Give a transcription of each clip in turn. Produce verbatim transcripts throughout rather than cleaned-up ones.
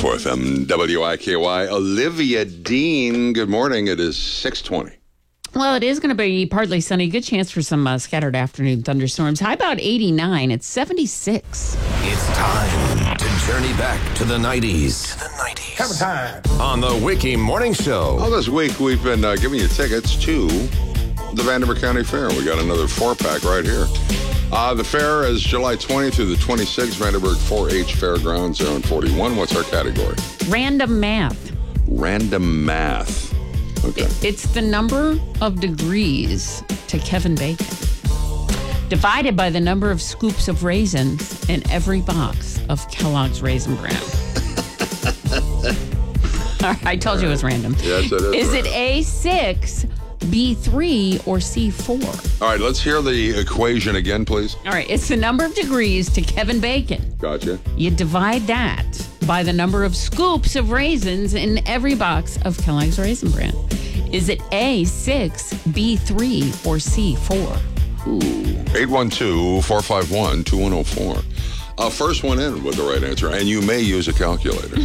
four F M W I K Y. Olivia Dean, good morning. It is six twenty. Well, it is going to be partly sunny. Good chance for some uh, scattered afternoon thunderstorms. High about eighty-nine. It's seventy-six. It's time to journey back to the nineties. To the nineties. Have a time. On the Wiki Morning Show. All this week, we've been uh, giving you tickets to the Vanderbilt County Fair. We got another four-pack right here. Uh, the fair is July twentieth through the twenty-sixth, Vanderbilt four H Fairgrounds, Zone forty-one. What's our category? Random math. Random math. Okay. It's the number of degrees to Kevin Bacon divided by the number of scoops of raisins in every box of Kellogg's Raisin Bran. I told you it was random. Yes, it is. Is random. it A six, B three, or C four? All right, let's hear the equation again, please. All right, it's the number of degrees to Kevin Bacon. Gotcha. You divide that by the number of scoops of raisins in every box of Kellogg's Raisin Bran. Is it A six, B three, or C four? Ooh. eight one two, four five one, two one zero four. Uh, first one in with the right answer, and you may use a calculator.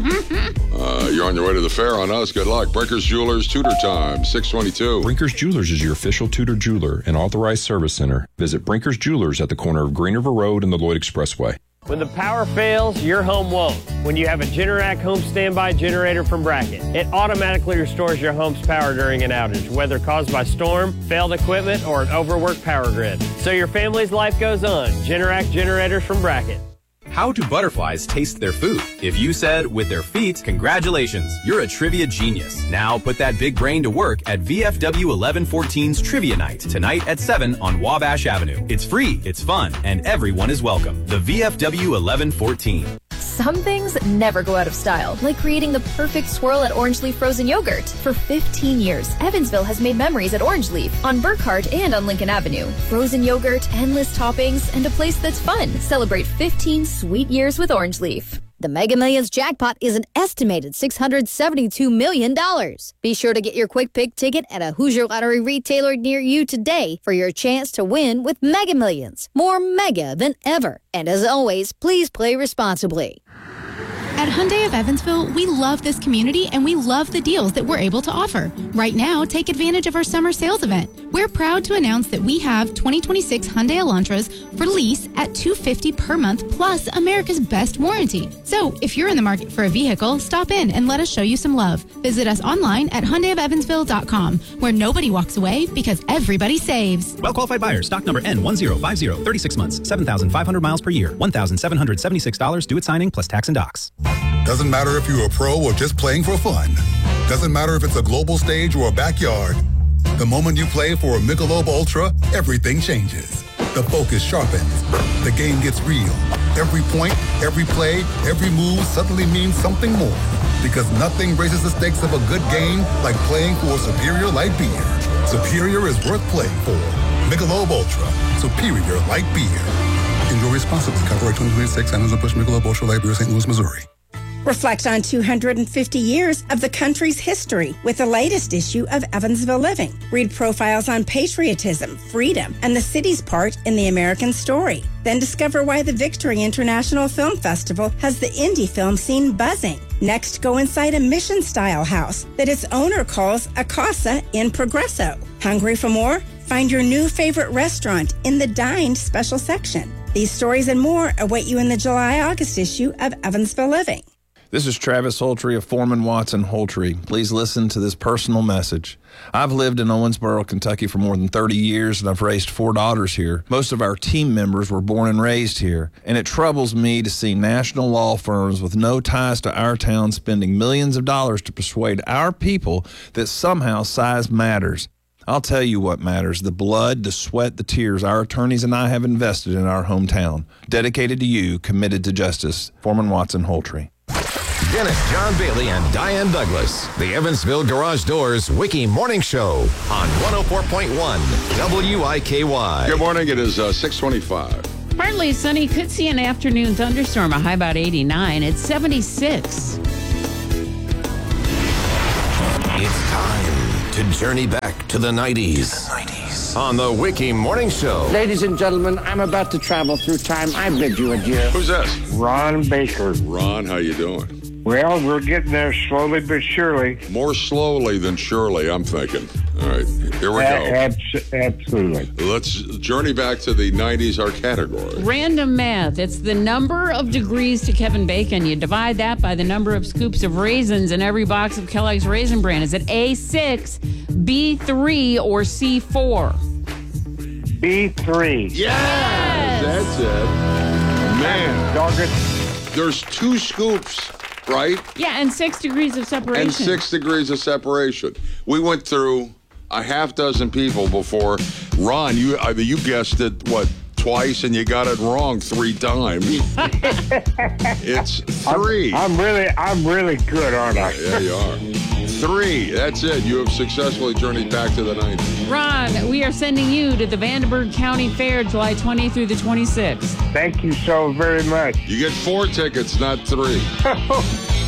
uh, you're on your way to the fair on us. Good luck. Brinkers Jewelers, Tudor Time, six twenty-two. Brinkers Jewelers is your official Tudor jeweler and authorized service center. Visit Brinkers Jewelers at the corner of Green River Road and the Lloyd Expressway. When the power fails, your home won't. When you have a Generac home standby generator from Bracket, it automatically restores your home's power during an outage, whether caused by storm, failed equipment, or an overworked power grid. So your family's life goes on. Generac generators from Bracket. How do butterflies taste their food? If you said with their feet, congratulations, you're a trivia genius. Now put that big brain to work at V F W eleven fourteen's Trivia Night, tonight at seven on Wabash Avenue. It's free, it's fun, and everyone is welcome. The V F W eleven fourteen. Some things never go out of style, like creating the perfect swirl at Orange Leaf Frozen Yogurt. For fifteen years, Evansville has made memories at Orange Leaf, on Burkhart and on Lincoln Avenue. Frozen yogurt, endless toppings, and a place that's fun. Celebrate fifteen sweet years with Orange Leaf. The Mega Millions jackpot is an estimated six hundred seventy-two million dollars. Be sure to get your Quick Pick ticket at a Hoosier Lottery retailer near you today for your chance to win with Mega Millions. More mega than ever. And as always, please play responsibly. At Hyundai of Evansville, we love this community and we love the deals that we're able to offer. Right now, take advantage of our summer sales event. We're proud to announce that we have twenty twenty-six Hyundai Elantras for lease at two hundred fifty dollars per month plus America's best warranty. So if you're in the market for a vehicle, stop in and let us show you some love. Visit us online at Hyundai of Evansville dot com, where nobody walks away because everybody saves. Well-qualified buyer, stock number N one zero five zero, thirty-six months, seven thousand five hundred miles per year, one thousand seven hundred seventy-six dollars due at signing plus tax and docks. Doesn't matter if you're a pro or just playing for fun. Doesn't matter if it's a global stage or a backyard. The moment you play for a Michelob Ultra, everything changes. The focus sharpens. The game gets real. Every point, every play, every move suddenly means something more. Because nothing raises the stakes of a good game like playing for Superior Light Beer. Superior is worth playing for. Michelob Ultra. Superior Light Beer. Enjoy responsibly. Copyright twenty twenty-six, Anheuser-Busch Michelob Ultra Light Beer, Saint Louis, Missouri. Reflect on two hundred fifty years of the country's history with the latest issue of Evansville Living. Read profiles on patriotism, freedom, and the city's part in the American story. Then discover why the Victory International Film Festival has the indie film scene buzzing. Next, go inside a mission-style house that its owner calls a casa in Progresso. Hungry for more? Find your new favorite restaurant in the Dined special section. These stories and more await you in the July-August issue of Evansville Living. This is Travis Holtry of Foreman Watson Holtry. Please listen to this personal message. I've lived in Owensboro, Kentucky for more than thirty years, and I've raised four daughters here. Most of our team members were born and raised here, and it troubles me to see national law firms with no ties to our town spending millions of dollars to persuade our people that somehow size matters. I'll tell you what matters, the blood, the sweat, the tears our attorneys and I have invested in our hometown. Dedicated to you, committed to justice. Foreman Watson Holtry. Dennis John Bailey and Diane Douglas. The Evansville Garage Doors Wiki Morning Show on one oh four point one W I K Y. Good morning. It is uh, six twenty-five. Partly sunny. Could see an afternoon thunderstorm. A high about eighty-nine. It's seventy-six. It's time to journey back to the nineties. The nineties. On the Wiki Morning Show. Ladies and gentlemen, I'm about to travel through time. I bid you adieu. Who's this? Ron Baker. Ron, how you doing? Well, we're getting there slowly but surely. More slowly than surely, I'm thinking. All right, here we go. Abs- absolutely. Let's journey back to the nineties, our category. Random math. It's the number of degrees to Kevin Bacon. You divide that by the number of scoops of raisins in every box of Kellogg's Raisin Bran. Is it A six, B three, or C four? B three. Yes! That's it. Man. Dog it. There's two scoops, right? Yeah, and six degrees of separation. And six degrees of separation. We went through a half dozen people before. Ron, you I mean, you guessed it, what, twice, and you got it wrong three times. It's three. I'm, I'm really, I'm really good, aren't I? Yeah, you are. Three. That's it. You have successfully journeyed back to the nineties. Ron, we are sending you to the Vandenberg County Fair July twentieth through the twenty-sixth. Thank you so very much. You get four tickets, not three.